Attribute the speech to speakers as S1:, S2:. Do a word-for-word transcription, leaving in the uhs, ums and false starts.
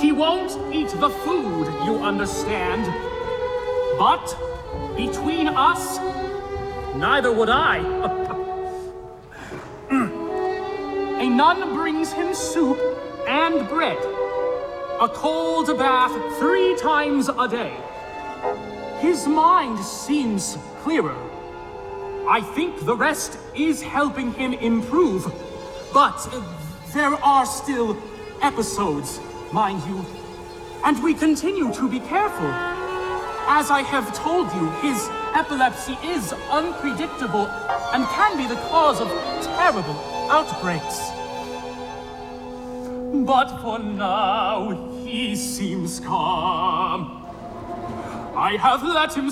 S1: He won't eat the food, you understand. But between us, neither would I. A nun brings him soup and bread. A cold bath three times a day. His mind seems clearer. I think the rest is helping him improve. But there are still episodes, mind you. And we continue to be careful. As I have told you, his epilepsy is unpredictable and can be the cause of terrible outbreaks. But for now, he seems calm. I have let him